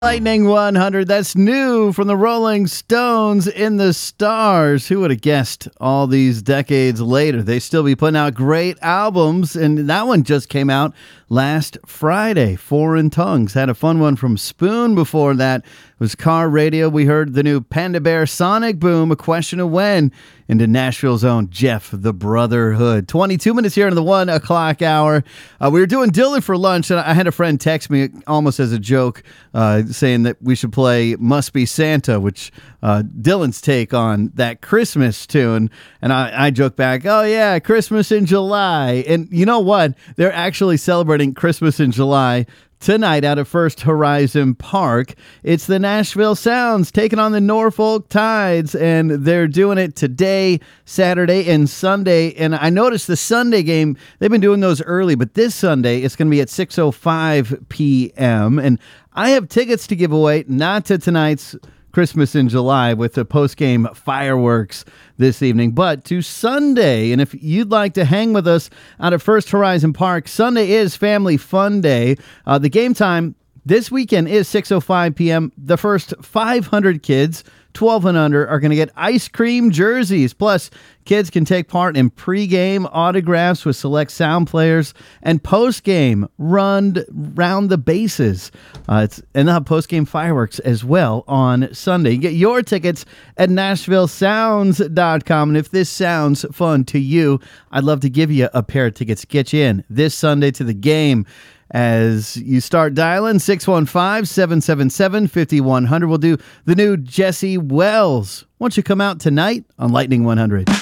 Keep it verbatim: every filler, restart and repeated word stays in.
Lightning one hundred, that's new from the Rolling Stones in the Stars. Who would have guessed all these decades later they'd still be putting out great albums? And that one just came out last Friday. Foreign Tongues had a fun one from Spoon. Before that was Car Radio. We heard the new Panda Bear Sonic Boom, A Question of When, into Nashville's own Jeff the Brotherhood. twenty-two minutes here in the one o'clock hour. Uh, we were doing Dylan for lunch, and I had a friend text me almost as a joke, uh, saying that we should play Must Be Santa, which uh, Dylan's take on that Christmas tune. And I, I joke back, oh yeah, Christmas in July. And you know what? They're actually celebrating Christmas in July tonight out at First Horizon Park. It's the Nashville Sounds taking on the Norfolk Tides, and they're doing it today, Saturday, and Sunday. And I noticed the Sunday game, they've been doing those early, but this Sunday it's going to be at six oh five p.m. And I have tickets to give away, not to tonight's Christmas in July with the post-game fireworks this evening, but to Sunday. And if you'd like to hang with us out at First Horizon Park, Sunday is Family Fun Day. Uh, the game time this weekend is six oh five p.m. The first five hundred kids, twelve and under, are going to get ice cream jerseys. Plus, kids can take part in pregame autographs with select sound players and postgame run round the bases. Uh, it's, and they'll have postgame fireworks as well on Sunday. You get your tickets at Nashville Sounds dot com. And if this sounds fun to you, I'd love to give you a pair of tickets. Get you in this Sunday to the game. As you start dialing, six one five, seven seven seven, five one zero zero. We'll do the new Jesse Wells. Why don't you come out tonight on Lightning one hundred?